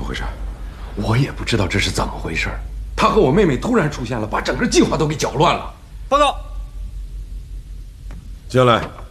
么回事？我也不知道这是怎么回事。他和我妹妹突然出现了，把整个计划都给搅乱了。 报告。 进来。